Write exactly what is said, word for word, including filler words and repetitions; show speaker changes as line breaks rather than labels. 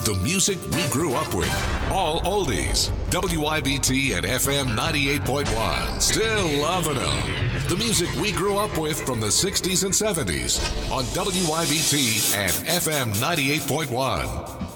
The music we grew up with. All oldies. W I B T and F M ninety-eight point one. Still loving them. The music we grew up with from the sixties and seventies on W I B T and F M ninety-eight point one.